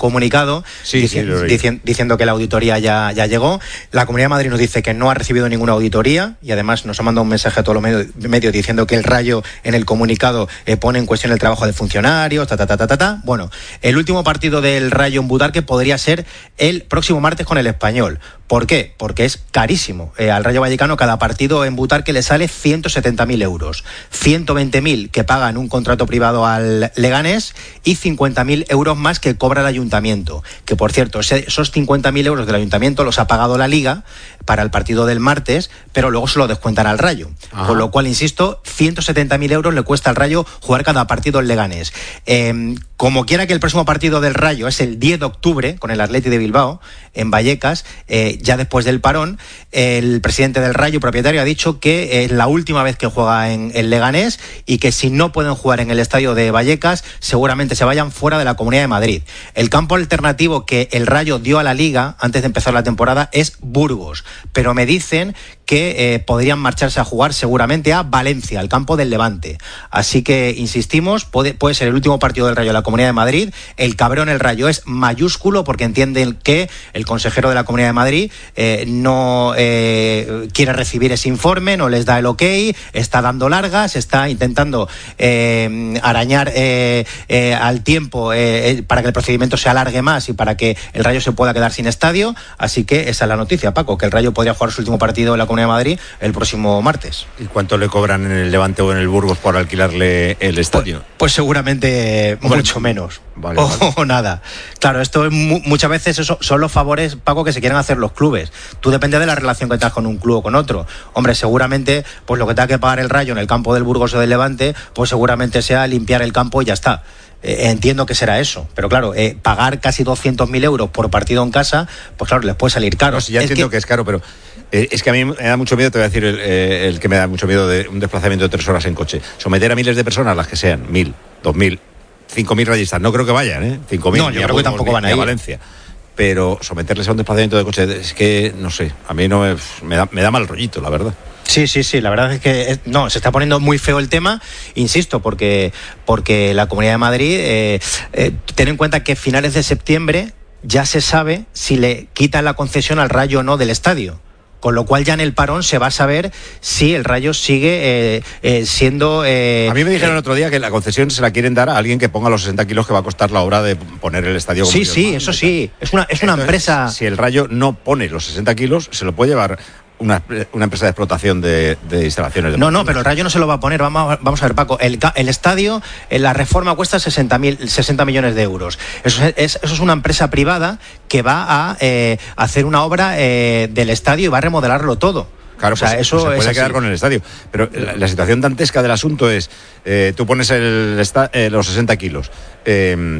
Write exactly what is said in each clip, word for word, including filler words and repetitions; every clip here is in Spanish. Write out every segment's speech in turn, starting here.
comunicado sí, dici- sí, dici- diciendo que la auditoría ya, ya llegó. La Comunidad de Madrid nos dice que no ha recibido ninguna auditoría y además nos ha mandado un mensaje a todos los medios, medios diciendo que el Rayo en el comunicado eh, pone en cuestión el trabajo de funcionarios, ta, ta, ta, ta, ta, ta. Bueno, el último partido del Rayo en Butarque podría ser el próximo martes con el Español. ¿Por qué? Porque es carísimo. Eh, al Rayo Vallecano cada partido en Butarque le sale ciento setenta mil euros. ciento veinte mil que paga en un contrato privado al Leganés y cincuenta mil euros más que cobra el ayuntamiento. Que por cierto, ese, esos cincuenta mil euros del ayuntamiento los ha pagado la Liga para el partido del martes, pero luego se lo descuentan al Rayo. Ajá. Con lo cual, insisto, ciento setenta mil euros le cuesta al Rayo jugar cada partido en Leganés. Eh, como quiera que el próximo partido del Rayo es el diez de octubre con el Athletic de Bilbao en Vallecas, eh, ya después del parón, el presidente del Rayo, propietario, ha dicho que es la última vez que juega en el Leganés y que si no pueden jugar en el estadio de Vallecas, seguramente se vayan fuera de la Comunidad de Madrid. El campo alternativo que el Rayo dio a la Liga antes de empezar la temporada es Burgos, pero me dicen que eh, podrían marcharse a jugar seguramente a Valencia, al campo del Levante. Así que, insistimos, puede, puede ser el último partido del Rayo de la Comunidad de Madrid. El cabrón el Rayo es mayúsculo porque entienden que el consejero de la Comunidad de Madrid eh, no eh, quiere recibir ese informe, no les da el ok, está dando largas, está intentando eh, arañar eh, eh, al tiempo eh, para que el procedimiento se alargue más y para que el Rayo se pueda quedar sin estadio. Así que esa es la noticia, Paco, que el Rayo podría jugar su último partido en la Comunidad de Madrid el próximo martes. ¿Y cuánto le cobran en el Levante o en el Burgos por alquilarle el estadio? Pues, pues seguramente bueno, mucho menos. Vale, o, vale. o nada. Claro, esto es mu- muchas veces eso son los favores, Paco, que se quieren hacer los clubes. Tú depende de la relación que tengas con un club o con otro. Hombre, seguramente pues lo que tenga que pagar el Rayo en el campo del Burgos o del Levante, pues seguramente sea limpiar el campo y ya está. Eh, entiendo que será eso, pero claro, eh, pagar casi doscientos mil euros por partido en casa, pues claro, les puede salir caro. No, sí, ya es entiendo que... que es caro, pero eh, es que a mí me da mucho miedo, te voy a decir el, eh, el que me da mucho miedo de un desplazamiento de tres horas en coche. Someter a miles de personas, las que sean, mil, dos mil, cinco mil rayistas, no creo que vayan, ¿eh? Cinco mil, no, yo creo que tampoco van a ir a Valencia. Pero someterles a un desplazamiento de coche, es que, no sé, a mí no me, me, da, me da mal rollito, la verdad. Sí, sí, sí, la verdad es que es, no, se está poniendo muy feo el tema, insisto, porque, porque la Comunidad de Madrid, eh, eh, ten en cuenta que a finales de septiembre ya se sabe si le quitan la concesión al Rayo o no del estadio. Con lo cual ya en el parón se va a saber si el Rayo sigue eh, eh, siendo... Eh, a mí me dijeron el eh, otro día que la concesión se la quieren dar a alguien que ponga los sesenta kilos que va a costar la obra de poner el estadio. Como sí, sí, eso sí. Es una, es una Entonces, empresa... Si el Rayo no pone los sesenta kilos, se lo puede llevar una, una empresa de explotación de, de instalaciones. De no, no, pero el Rayo no se lo va a poner. Vamos a, vamos a ver, Paco. El, el estadio, la reforma cuesta sesenta millones de euros. Eso es, eso es una empresa privada que va a eh, hacer una obra eh, del estadio y va a remodelarlo todo. Claro, o sea, pues, eso pues se puede quedar con el estadio. Pero la, la situación dantesca del asunto es, eh, tú pones el, esta, eh, los sesenta kilos eh,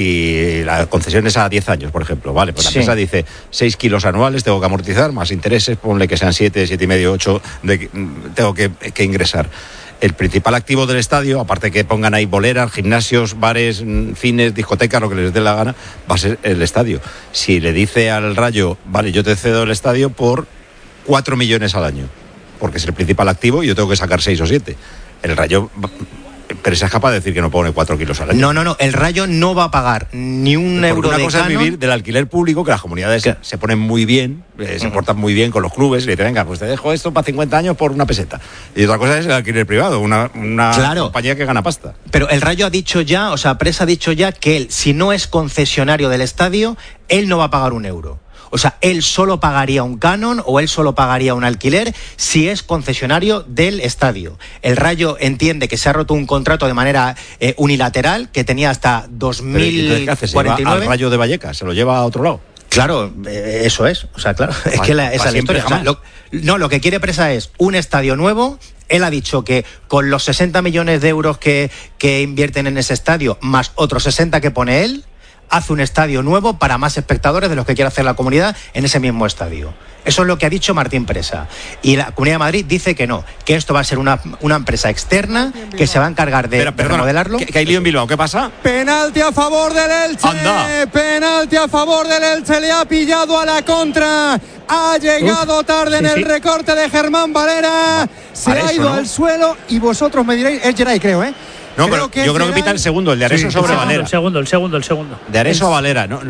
y la concesión es a diez años, por ejemplo, vale, pues la sí. empresa dice seis kilos anuales tengo que amortizar, más intereses, ponle que sean siete, siete y medio, ocho, de, tengo que, que ingresar. El principal activo del estadio, aparte que pongan ahí boleras, gimnasios, bares, cines, discotecas, lo que les dé la gana, va a ser el estadio. Si le dice al Rayo, vale, yo te cedo el estadio por cuatro millones al año, porque es el principal activo y yo tengo que sacar seis o siete. El Rayo, pero se es capaz de decir que no pone cuatro kilos al año. No, no, no, el Rayo no va a pagar ni un porque euro una de cosa canon. Es vivir del alquiler público, que las comunidades se, se ponen muy bien, eh, se uh-huh. portan muy bien con los clubes, y le dicen, venga, pues te dejo esto para cincuenta años por una peseta. Y otra cosa es el alquiler privado, una, una claro. compañía que gana pasta. Pero el Rayo ha dicho ya, o sea, Presa ha dicho ya que él, si no es concesionario del estadio, él no va a pagar un euro. O sea, él solo pagaría un canon o él solo pagaría un alquiler si es concesionario del estadio. El Rayo entiende que se ha roto un contrato de manera eh, unilateral que tenía hasta dos mil cuarenta y nueve. ¿Qué hace? ¿Se lleva al Rayo de Vallecas? ¿Se lo lleva a otro lado? Claro, eh, eso es. O sea, claro, vale, es que la, esa es la historia. O sea, lo, no, lo que quiere Presa es un estadio nuevo. Él ha dicho que con los sesenta millones de euros que, que invierten en ese estadio, más otros sesenta que pone él, hace un estadio nuevo para más espectadores de los que quiere hacer la comunidad en ese mismo estadio. Eso es lo que ha dicho Martín Presa. Y la Comunidad de Madrid dice que no, que esto va a ser una, una empresa externa que se va a encargar de, Pero, perdona, de remodelarlo. ¿Qué, ¿Qué hay lío en Bilbao? ¿Qué pasa? Penalti a favor del Elche. Anda. Penalti a favor del Elche. Le ha pillado a la contra. Ha llegado Uf, tarde sí, en el sí. recorte de Germán Valera. Se ha ido ¿no? al suelo y vosotros me diréis, es Geray, creo, ¿eh? No, creo pero que yo creo que pita el segundo, el de Areso sí, sobre el segundo, Valera. El segundo, el segundo, el segundo. De Areso a Valera, ¿no?